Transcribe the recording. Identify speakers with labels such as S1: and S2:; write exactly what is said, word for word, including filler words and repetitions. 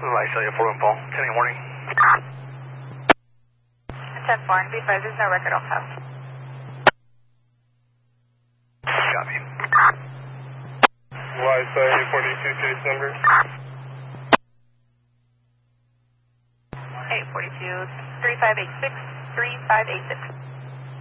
S1: Visalia four one Paul, ten eight warning.
S2: ten four and B five, there's no record on pass.
S1: Copy.
S3: Visalia forty-two, case number.
S2: eight forty-two, three five eight six, three five eight six.